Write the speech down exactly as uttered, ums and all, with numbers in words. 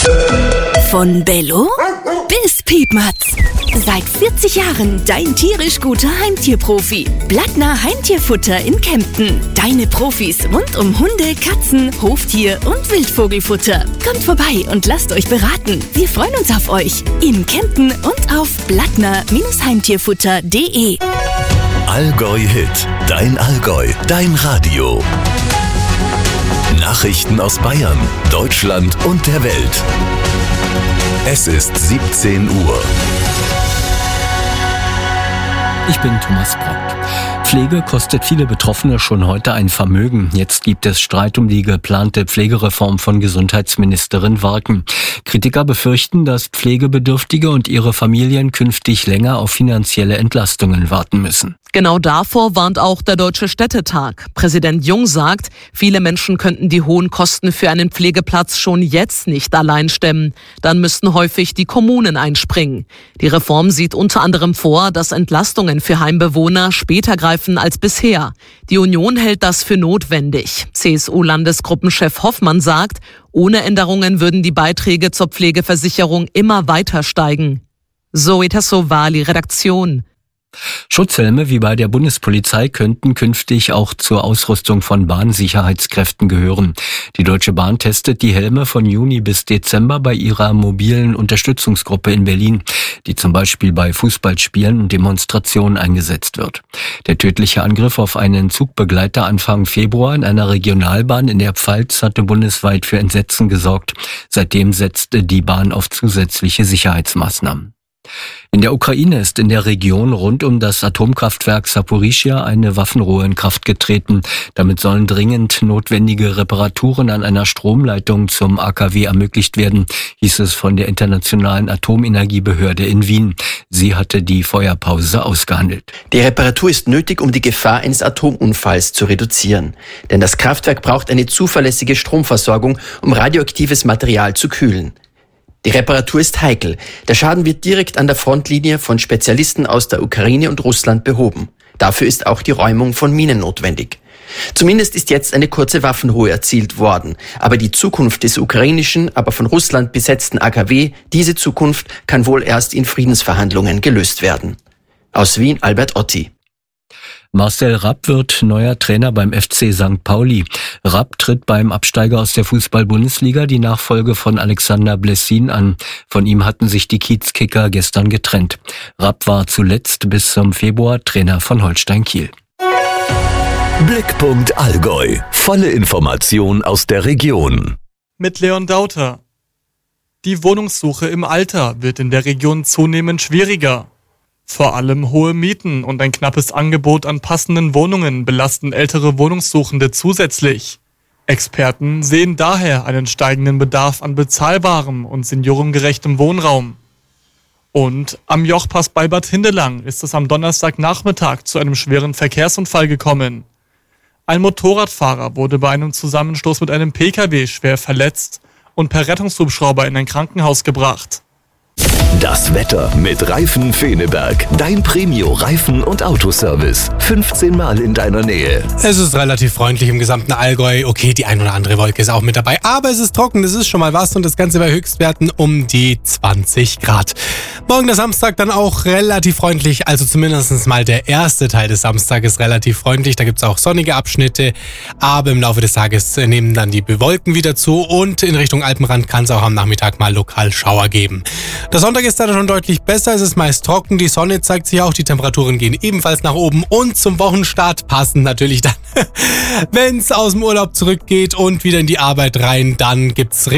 Von Bello bis Piepmatz. Seit vierzig Jahren dein tierisch guter Heimtierprofi. Blattner Heimtierfutter in Kempten. Deine Profis rund um Hunde, Katzen, Hoftier und Wildvogelfutter. Kommt vorbei und lasst euch beraten. Wir freuen uns auf euch. In Kempten und auf blattner Heimtierfutter punkt de. Allgäu Hit. Dein Allgäu. Dein Radio. Nachrichten aus Bayern, Deutschland und der Welt. Es ist siebzehn Uhr. Ich bin Thomas Brock. Pflege kostet viele Betroffene schon heute ein Vermögen. Jetzt gibt es Streit um die geplante Pflegereform von Gesundheitsministerin Warken. Kritiker befürchten, dass Pflegebedürftige und ihre Familien künftig länger auf finanzielle Entlastungen warten müssen. Genau davor warnt auch der Deutsche Städtetag. Präsident Jung sagt, viele Menschen könnten die hohen Kosten für einen Pflegeplatz schon jetzt nicht allein stemmen. Dann müssten häufig die Kommunen einspringen. Die Reform sieht unter anderem vor, dass Entlastungen für Heimbewohner später greifen als bisher. Die Union hält das für notwendig. C S U-Landesgruppenchef Hoffmann sagt, ohne Änderungen würden die Beiträge zur Pflegeversicherung immer weiter steigen. Zoe Tassovali, Redaktion. Schutzhelme wie bei der Bundespolizei könnten künftig auch zur Ausrüstung von Bahnsicherheitskräften gehören. Die Deutsche Bahn testet die Helme von Juni bis Dezember bei ihrer mobilen Unterstützungsgruppe in Berlin, die zum Beispiel bei Fußballspielen und Demonstrationen eingesetzt wird. Der tödliche Angriff auf einen Zugbegleiter Anfang Februar in einer Regionalbahn in der Pfalz hatte bundesweit für Entsetzen gesorgt. Seitdem setzte die Bahn auf zusätzliche Sicherheitsmaßnahmen. In der Ukraine ist in der Region rund um das Atomkraftwerk Saporischschja eine Waffenruhe in Kraft getreten. Damit sollen dringend notwendige Reparaturen an einer Stromleitung zum A K W ermöglicht werden, hieß es von der Internationalen Atomenergiebehörde in Wien. Sie hatte die Feuerpause ausgehandelt. Die Reparatur ist nötig, um die Gefahr eines Atomunfalls zu reduzieren. Denn das Kraftwerk braucht eine zuverlässige Stromversorgung, um radioaktives Material zu kühlen. Die Reparatur ist heikel. Der Schaden wird direkt an der Frontlinie von Spezialisten aus der Ukraine und Russland behoben. Dafür ist auch die Räumung von Minen notwendig. Zumindest ist jetzt eine kurze Waffenruhe erzielt worden. Aber die Zukunft des ukrainischen, aber von Russland besetzten A K W, diese Zukunft kann wohl erst in Friedensverhandlungen gelöst werden. Aus Wien, Albert Otti. Marcel Rapp wird neuer Trainer beim F C Sankt Pauli. Rapp tritt beim Absteiger aus der Fußball-Bundesliga die Nachfolge von Alexander Blessin an. Von ihm hatten sich die Kiezkicker gestern getrennt. Rapp war zuletzt bis zum Februar Trainer von Holstein Kiel. Blickpunkt Allgäu. Volle Information aus der Region. Mit Leon Dauter. Die Wohnungssuche im Alter wird in der Region zunehmend schwieriger. Vor allem hohe Mieten und ein knappes Angebot an passenden Wohnungen belasten ältere Wohnungssuchende zusätzlich. Experten sehen daher einen steigenden Bedarf an bezahlbarem und seniorengerechtem Wohnraum. Und am Jochpass bei Bad Hindelang ist es am Donnerstagnachmittag zu einem schweren Verkehrsunfall gekommen. Ein Motorradfahrer wurde bei einem Zusammenstoß mit einem P K W schwer verletzt und per Rettungshubschrauber in ein Krankenhaus gebracht. Das Wetter mit Reifen Feneberg. Dein Premio-Reifen- und Autoservice. fünfzehn Mal in deiner Nähe. Es ist relativ freundlich im gesamten Allgäu. Okay, die ein oder andere Wolke ist auch mit dabei. Aber es ist trocken, das ist schon mal was. Und das Ganze bei Höchstwerten um die zwanzig Grad. Morgen der Samstag dann auch relativ freundlich. Also zumindest mal der erste Teil des Samstages ist relativ freundlich. Da gibt es auch sonnige Abschnitte. Aber im Laufe des Tages nehmen dann die Bewolken wieder zu. Und in Richtung Alpenrand kann es auch am Nachmittag mal lokal Schauer geben. Der Sonntag ist dann schon deutlich besser, es ist meist trocken, die Sonne zeigt sich auch, die Temperaturen gehen ebenfalls nach oben und zum Wochenstart passend natürlich dann, wenn es aus dem Urlaub zurückgeht und wieder in die Arbeit rein, dann gibt's